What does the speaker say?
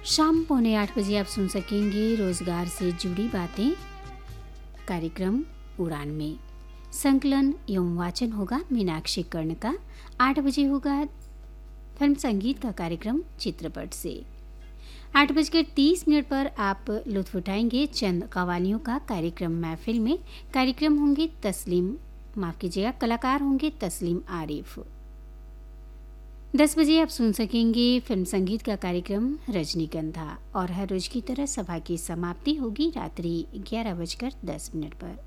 शाम 7:45 आप सुन सकेंगे रोजगार से जुड़ी बातें। कार्यक्रम उड़ान में संकलन एवं वाचन होगा मीनाक्षी कर्ण का। 8 बजे होगा फिल्म संगीत का कार्यक्रम चित्रपट से। 8:30 पर आप लुत्फ उठाएंगे चंद कवालियों का कार्यक्रम महफिल में। कार्यक्रम होंगे कलाकार होंगे तस्लीम आरिफ। 10 बजे आप सुन सकेंगे फिल्म संगीत का कार्यक्रम रजनीगंधा। और हर रोज की तरह सभा की समाप्ति होगी रात्रि 11:10 पर।